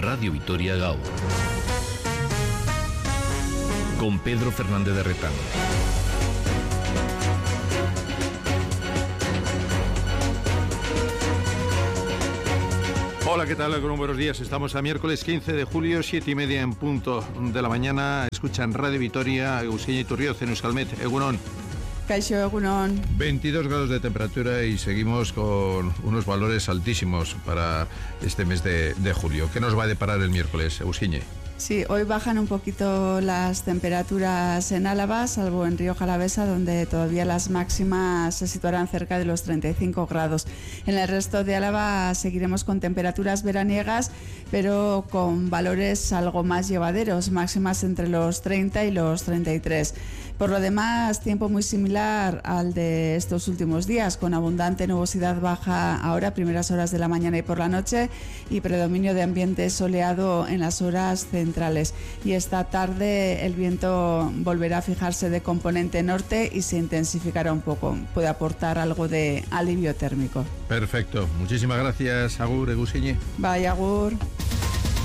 Radio Vitoria Gaur. Con Pedro Fernández de Retán. Hola, ¿qué tal? Buenos días. Estamos a miércoles 15 de julio, 7:30 en punto de la mañana. Escuchan Radio Vitoria, Eusenia Iturrioz en Euskalmet. Egunon. Kaixo, egunon. 22 grados de temperatura y seguimos con unos valores altísimos para este mes de julio. ¿Qué nos va a deparar el miércoles, Eusenia? Sí, hoy bajan un poquito las temperaturas en Álava, salvo en Rioja Alavesa, donde todavía las máximas se situarán cerca de los 35 grados. En el resto de Álava seguiremos con temperaturas veraniegas, pero con valores algo más llevaderos, máximas entre los 30 y los 33. Por lo demás, tiempo muy similar al de estos últimos días, con abundante nubosidad baja ahora, primeras horas de la mañana y por la noche, y predominio de ambiente soleado en las horas centrales. Y esta tarde el viento volverá a fijarse de componente norte y se intensificará un poco. Puede aportar algo de alivio térmico. Perfecto. Muchísimas gracias, Agur, Egusiñe. Bye, Agur.